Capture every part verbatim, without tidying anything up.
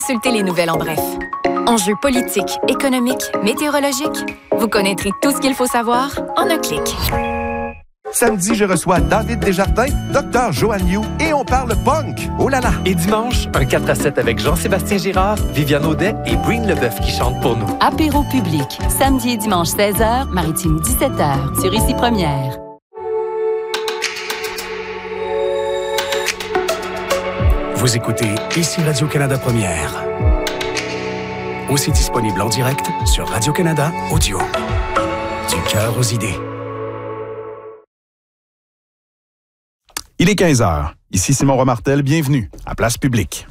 Consultez les nouvelles en bref. Enjeux politiques, économiques, météorologiques. Vous connaîtrez tout ce qu'il faut savoir en un clic. Samedi, je reçois David Desjardins, Docteur Joanne Liu et on parle punk. Oh là là! Et dimanche, un quatre à sept avec Jean-Sébastien Girard, Viviane Audet et Breen Leboeuf qui chantent pour nous. Apéro public, samedi et dimanche seize heures, Maritime dix-sept heures, sur Ici Première. Vous écoutez Ici Radio-Canada Première. Aussi disponible en direct sur Radio-Canada Audio. Du cœur aux idées. Il est quinze heures. Ici Simon Romartel. Bienvenue à Place Publique.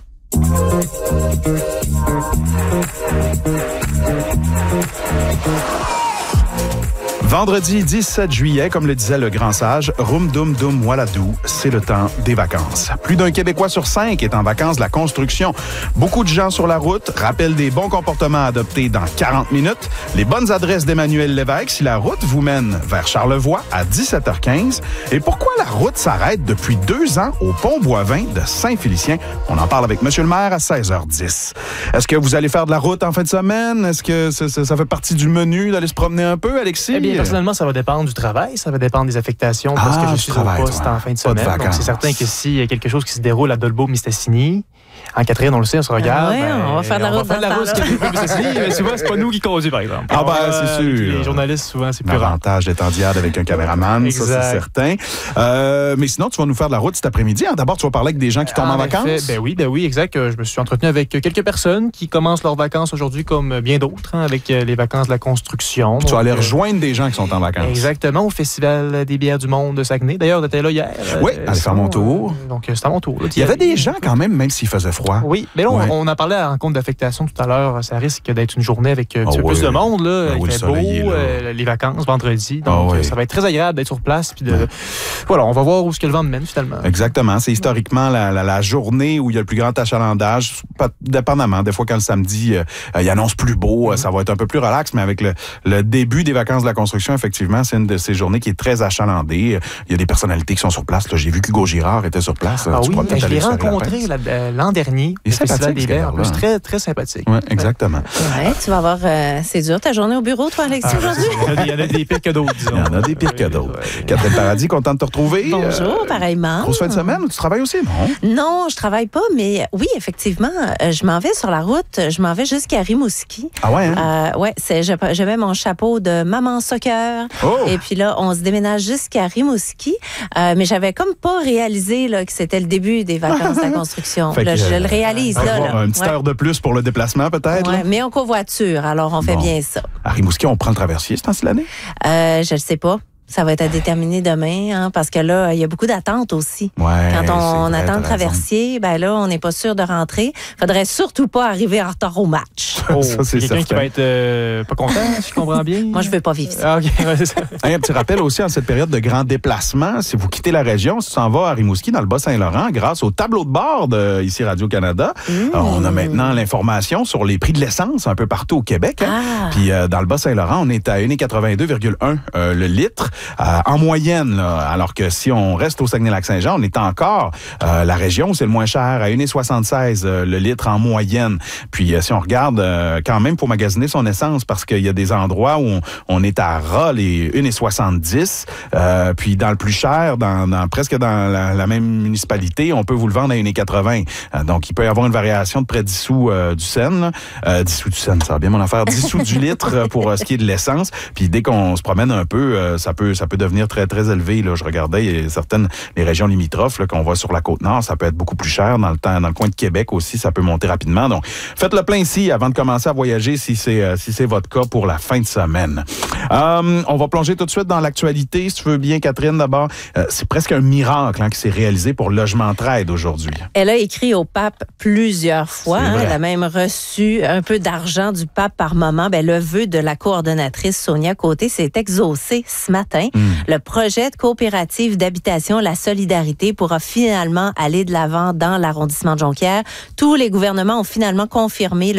Vendredi dix-sept juillet, comme le disait le grand sage, Rum Dum Dum Waladou, c'est le temps des vacances. Plus d'un Québécois sur cinq est en vacances de la construction. Beaucoup de gens sur la route rappellent des bons comportements adoptés dans quarante minutes. Les bonnes adresses d'Emmanuel Lévesque si la route vous mène vers Charlevoix à dix-sept heures quinze. Et pourquoi la route s'arrête depuis deux ans au pont Boivin de Saint-Félicien? On en parle avec Monsieur le maire à seize heures dix. Est-ce que vous allez faire de la route en fin de semaine? Est-ce que ça, ça, ça fait partie du menu d'aller se promener un peu, Alexis? Eh bien, personnellement, ça va dépendre du travail, ça va dépendre des affectations, parce ah, que je suis au poste en fin de semaine. De donc, c'est certain que s'il y a quelque chose qui se déroule à Dolbeau-Mistassini, en Catherine, on le sait, on se regarde. Ah ouais, ben, on va faire de la route. On va faire de la route, mais souvent, c'est pas nous qui conduisons, par exemple. Ah, ben, c'est sûr. Les journalistes, souvent, c'est plus rare. L'avantage d'être en diade avec un caméraman, exact. Ça, c'est certain. Euh, mais sinon, tu vas nous faire de la route cet après-midi. Hein? D'abord, tu vas parler avec des gens qui tombent en, en vacances. Effet, ben oui, ben oui, exact. Je me suis entretenu avec quelques personnes qui commencent leurs vacances aujourd'hui, comme bien d'autres, hein, avec les vacances de la construction. Puis tu vas aller rejoindre des gens qui sont en vacances. Exactement, au Festival des bières du monde de Saguenay. D'ailleurs, j'étais là hier. Oui, euh, aller faire mon tour. Donc, c'est à mon tour. Là, il y avait des gens quand même, même s'il faisait froid. Oui, mais là, ouais. on, on a parlé à la rencontre d'affectation tout à l'heure. Ça risque d'être une journée avec un petit oh, peu oui. plus de monde. Là. Ben, il oui, fait beau, euh, les vacances vendredi. Donc, oh, oui. ça va être très agréable d'être sur place. Puis de, ouais. Voilà, on va voir où ce que le vent me mène finalement. Exactement. C'est historiquement la, la, la journée où il y a le plus grand achalandage. Pas, dépendamment. Des fois, quand le samedi, euh, il annonce plus beau, mm-hmm. ça va être un peu plus relax. Mais avec le, le début des vacances de la construction, effectivement, c'est une de ces journées qui est très achalandée. Il y a des personnalités qui sont sur place. Là, j'ai vu qu'Hugo Girard était sur place. Ah tu oui, je l'ai rencontré la, l'an dernier. Il est sympathique, des bières. En très, très sympathique. Oui, exactement. Ouais, tu vas avoir... Euh, c'est dur ta journée au bureau, toi, Alexis, ah, aujourd'hui? Il y en a des pires que d'autres, disons. Il y en a des pires que d'autres. Ouais. Catherine Paradis, contente de te retrouver. Bonjour, euh, pareillement. Grosse fin de semaine, tu travailles aussi, non? Non, je travaille pas, mais oui, effectivement, je m'en vais sur la route. Je m'en vais jusqu'à Rimouski. Ah ouais, hein? Euh, ouais, c'est, je, je mets mon chapeau de maman soccer. Oh. Et puis là, on se déménage jusqu'à Rimouski. Euh, mais j'avais comme pas réalisé là, que c'était le début des vacances de la construction. Là, que, je euh, le réalise. Là, là. Une petite ouais. heure de plus pour le déplacement, peut-être? Oui, mais en covoiture, alors on fait bon. Bien ça. À Rimouski, on prend le traversier, c'est temps-ci l'année? Euh, je le sais pas. Ça va être à déterminer demain, hein, parce que là, il y a beaucoup d'attentes aussi. Ouais, quand on, on vrai, attend le traversier, ben là, on n'est pas sûr de rentrer. Faudrait surtout pas arriver en retard au match. Oh, ça, c'est quelqu'un certain. Qui va être euh, pas content, si je comprends bien. Moi, je veux pas vivre ça. Ah, okay, ouais, c'est ça. Un petit rappel aussi en cette période de grand déplacement, si vous quittez la région, si tu s'en vas à Rimouski, dans le Bas-Saint-Laurent, grâce au tableau de bord de ici Radio-Canada, mmh. on a maintenant l'information sur les prix de l'essence un peu partout au Québec. Hein. Ah. Puis euh, dans le Bas-Saint-Laurent, on est à un virgule quatre-vingt-deux virgule un euh, le litre. Euh, en moyenne, Là, alors que si on reste au Saguenay-Lac-Saint-Jean, on est encore euh, la région où c'est le moins cher, à un virgule soixante-seize euh, le litre en moyenne. Puis euh, si on regarde, euh, quand même, pour magasiner son essence, parce qu'il y a des endroits où on, on est à ras les un virgule soixante-dix, euh, puis dans le plus cher, dans, dans presque dans la, la même municipalité, on peut vous le vendre à un virgule quatre-vingts. Euh, donc, il peut y avoir une variation de près dix sous euh, du cent. Euh, dix sous du cent, ça va bien mon affaire. dix sous du litre pour euh, ce qui est de l'essence. Puis dès qu'on se promène un peu, euh, ça peut ça peut devenir très très élevé. Là. Je regardais, il y a certaines les régions limitrophes là, qu'on voit sur la Côte-Nord, ça peut être beaucoup plus cher. Dans le temps, dans le coin de Québec aussi, ça peut monter rapidement. Donc, faites le plein ici avant de commencer à voyager si c'est euh, si c'est votre cas pour la fin de semaine. Euh, on va plonger tout de suite dans l'actualité, si tu veux bien, Catherine, d'abord. Euh, c'est presque un miracle hein, qui s'est réalisé pour Logement Trade aujourd'hui. Elle a écrit au pape plusieurs fois. Hein, elle a même reçu un peu d'argent du pape par moment. Ben, le vœu de la coordonnatrice Sonia Côté s'est exaucé ce matin. Mm. Le projet de coopérative d'habitation La Solidarité pourra finalement aller de l'avant dans l'arrondissement de Jonquière. Tous les gouvernements ont finalement confirmé le financement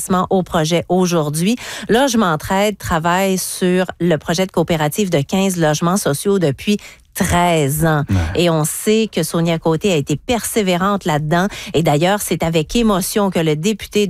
financement au projet aujourd'hui. Logement Entraide travaille sur le projet de coopérative de quinze logements sociaux depuis treize ans. Ouais. Et on sait que Sonia Côté a été persévérante là-dedans. Et d'ailleurs, c'est avec émotion que le député